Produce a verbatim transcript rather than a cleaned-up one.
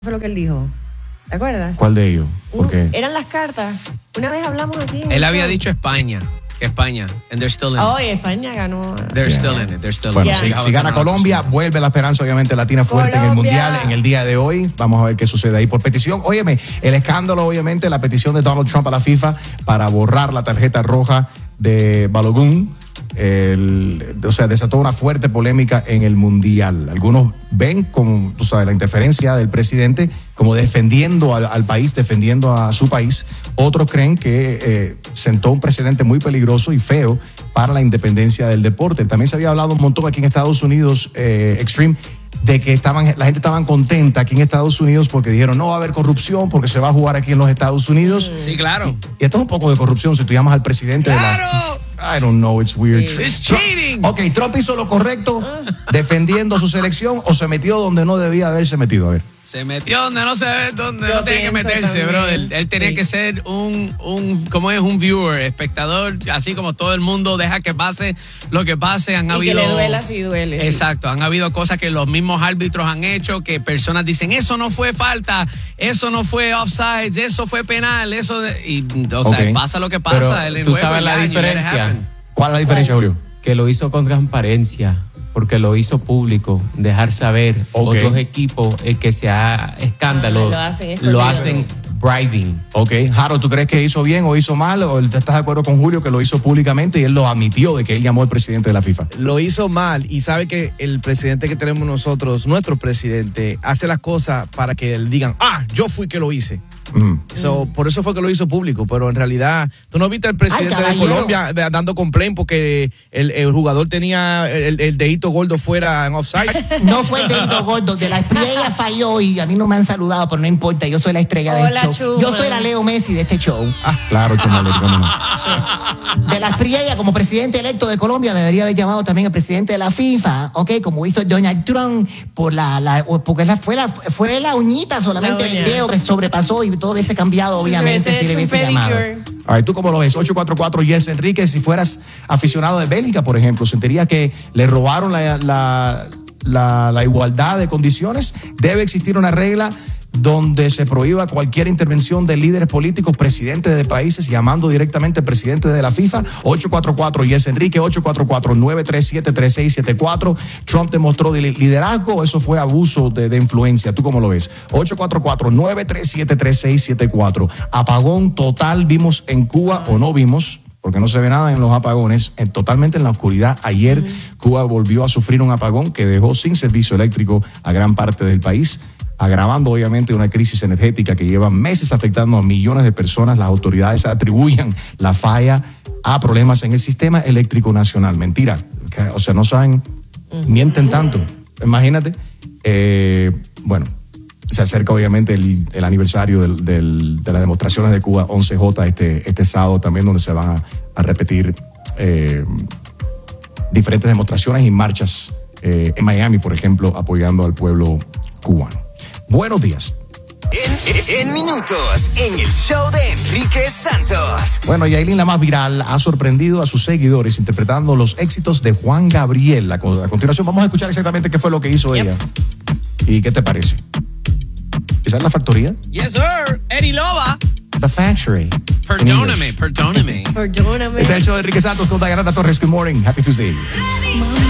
fue lo que él dijo. ¿Te acuerdas? ¿Cuál de ellos? ¿Por qué? Eran las cartas. Una vez hablamos aquí. Él había dicho España. Que España. And they're still in it. Oh, España ganó. They're Yeah. still in it. They're still Bueno, in it. si, si gana Colombia, vuelve la esperanza, obviamente, latina fuerte Colombia. en el Mundial en el día de hoy. Vamos a ver qué sucede ahí. Por petición, óyeme, el escándalo, obviamente, la petición de Donald Trump a la FIFA para borrar la tarjeta roja de Balogun. El, o sea, desató una fuerte polémica en el Mundial. Algunos ven como, tú sabes, la interferencia del presidente como defendiendo al, al país, defendiendo a su país. Otros creen que eh, sentó un precedente muy peligroso y feo para la independencia del deporte. También se había hablado un montón aquí en Estados Unidos, eh, Extreme, de que estaban, la gente estaba contenta aquí en Estados Unidos porque dijeron no va a haber corrupción porque se va a jugar aquí en los Estados Unidos. Sí, claro. Y esto es un poco de corrupción si tú llamas al presidente ¡Claro! de la... I don't know, it's weird. Sí. It's cheating. Ok, Trump hizo lo correcto defendiendo su selección o se metió donde no debía haberse metido. A ver. Se metió donde no se ve, donde Yo no tenía que pienso meterse, también. brother. Él tenía Sí. que ser un, un, ¿cómo es? Un viewer, espectador, así como todo el mundo deja que pase lo que pase. Han Y habido. que le duela si duele. sí. Exacto, han habido cosas que los mismos árbitros han hecho, que personas dicen, eso no fue falta, eso no fue offsides, eso fue penal, eso, de... y, o sea, Ok. pasa lo que Pero pasa. el tú juego sabes y la ya, you let it diferencia. happen. ¿Cuál es la diferencia, Julio? Que lo hizo con transparencia, porque lo hizo público, dejar saber Ok. otros equipos eh, que sea escándalo, Ah, lo hacen lo escondido. hacen bribing. Ok, Harold, ¿tú crees que hizo bien o hizo mal? ¿O te estás de acuerdo con Julio que lo hizo públicamente y él lo admitió de que él llamó al presidente de la FIFA? Lo hizo mal y sabe que el presidente que tenemos nosotros, nuestro presidente, hace las cosas para que le digan, ah, yo fui que lo hice. Mm. So, por eso fue que lo hizo público, pero en realidad, ¿tú no viste al presidente Ay, de caballero. Colombia de- dando complaint porque el, el jugador tenía el, el dedito gordo fuera en offside? No fue el dedito gordo, de la estrella falló y a mí no me han saludado, pero no importa, yo soy la estrella de Hola, este show. Chuma. Yo soy la Leo Messi de este show. Claro, Chumalo, ¿cómo no? De la estrella, como presidente electo de Colombia, debería haber llamado también al presidente de la FIFA, ¿ok? Como hizo Donald Trump, por la, la, porque la, fue, la, fue la uñita solamente La uña. el dedo que sobrepasó y todo hubiese cambiado, obviamente, Si si se le hubiese hubiese hecho un llamado. pedicure. A ver, ¿tú cómo lo ves? ocho cuatro cuatro, Yes Enrique, si fueras aficionado de Bélgica, por ejemplo, ¿sentirías que le robaron la, la, la, la igualdad de condiciones? ¿Debe existir una regla donde se prohíba cualquier intervención de líderes políticos, presidentes de países, llamando directamente al presidente de la FIFA? ocho cuatro cuatro, Yes Enrique, ocho cuatro cuatro, nueve tres siete, tres seis siete cuatro. ¿Trump demostró li- liderazgo o eso fue abuso de, de influencia? ¿Tú cómo lo ves? ocho cuatro cuatro, nueve tres siete, tres seis siete cuatro. ¿Apagón total vimos en Cuba o no vimos? Porque no se ve nada en los apagones, en, totalmente en la oscuridad. Ayer Cuba volvió a sufrir un apagón que dejó sin servicio eléctrico a gran parte del país, agravando obviamente una crisis energética que lleva meses afectando a millones de personas. Las autoridades atribuyen la falla a problemas en el sistema eléctrico nacional. Mentira, que, o sea, no saben, mienten tanto. Imagínate, eh, bueno, se acerca obviamente el, el aniversario del, del, de las demostraciones de Cuba once J este, este sábado también, donde se van a, a repetir eh, diferentes demostraciones y marchas eh, en Miami, por ejemplo, apoyando al pueblo cubano. Buenos días. En, en minutos, en el show de Enrique Santos. Bueno, Yailin, la más viral, ha sorprendido a sus seguidores interpretando los éxitos de Juan Gabriel. A, co- a continuación vamos a escuchar exactamente qué fue lo que hizo ella. ¿Y qué te parece? ¿Esa es la factoría? Yes, sir. Eddie Loba. The Factory. Perdóname, perdóname. Perdóname. Este es el show de Enrique Santos con Diana Torres. Good morning. Happy Tuesday.